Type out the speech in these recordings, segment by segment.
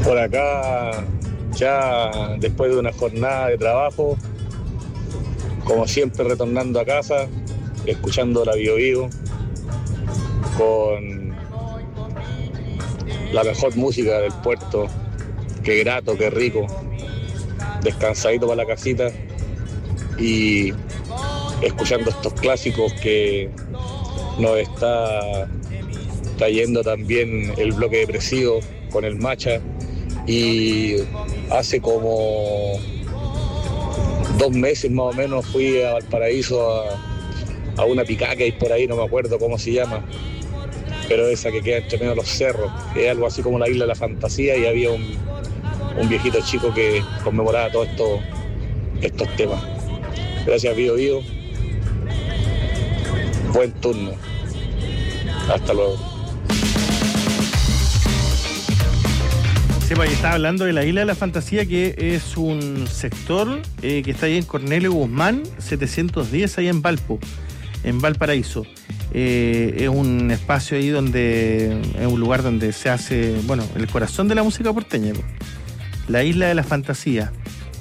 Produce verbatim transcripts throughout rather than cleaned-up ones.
Por acá, ya después de una jornada de trabajo, como siempre retornando a casa, escuchando la Bio Bio, con la mejor música del puerto, qué grato, qué rico, descansadito para la casita y escuchando estos clásicos que nos está trayendo también el bloque depresivo con el Macha. Y hace como dos meses más o menos fui a Valparaíso a, a una picada que hay por ahí, no me acuerdo cómo se llama, pero esa que queda entre medio de los cerros, que es algo así como la Isla de la Fantasía, y había un, un viejito chico que conmemoraba todos esto, estos temas. Gracias, Bio Bio. Buen turno. Hasta luego. Sí, pues ahí estaba hablando de la Isla de la Fantasía, que es un sector eh, que está ahí en Cornelio Guzmán, setecientos diez, ahí en Valpo, en Valparaíso. Eh, es un espacio ahí donde, es un lugar donde se hace, bueno, el corazón de la música porteña, pues. La Isla de la Fantasía.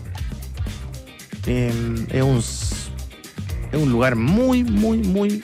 Eh, es un, es un lugar muy, muy, muy...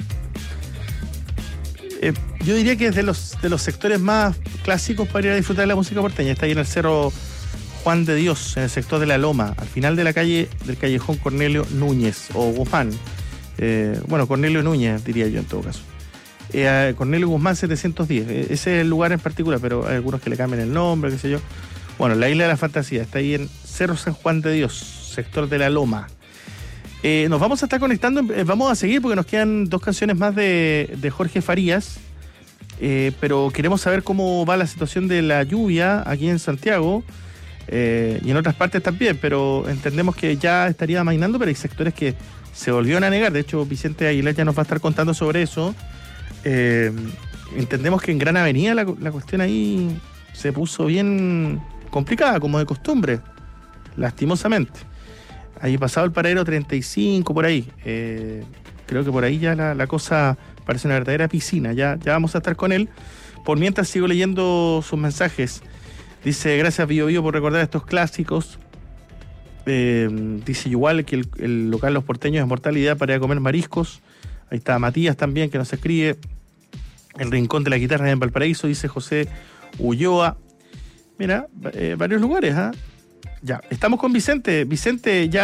Eh, yo diría que es de los, de los sectores más clásicos para ir a disfrutar de la música porteña. Está ahí en el Cerro Juan de Dios, en el sector de La Loma, al final de la calle del callejón Cornelio Núñez o Guzmán. Eh, bueno, Cornelio Núñez diría yo en todo caso. Eh, Cornelio Guzmán setecientos diez, ese es el lugar en particular, pero hay algunos que le cambian el nombre, qué sé yo. Bueno, la Isla de la Fantasía está ahí en Cerro San Juan de Dios, sector de La Loma. Eh, nos vamos a estar conectando, eh, vamos a seguir porque nos quedan dos canciones más de, de Jorge Farías, eh, pero queremos saber cómo va la situación de la lluvia aquí en Santiago eh, y en otras partes también, pero entendemos que ya estaría amainando, pero hay sectores que se volvieron a negar. De hecho, Vicente Aguilar ya nos va a estar contando sobre eso. Eh, entendemos que en Gran Avenida la, la cuestión ahí se puso bien complicada, como de costumbre, lastimosamente. Ahí pasado el paradero treinta y cinco, por ahí. Eh, creo que por ahí ya la, la cosa parece una verdadera piscina. Ya, ya vamos a estar con él. Por mientras sigo leyendo sus mensajes. Dice, gracias Bio Bio por recordar estos clásicos. Eh, dice igual que el, el local Los Porteños es mortal idea para ir a comer mariscos. Ahí está Matías también, que nos escribe. El Rincón de la Guitarra en Valparaíso, dice José Ulloa. Mira, eh, varios lugares, ¿ah? ¿eh? Ya, estamos con Vicente. Vicente, ya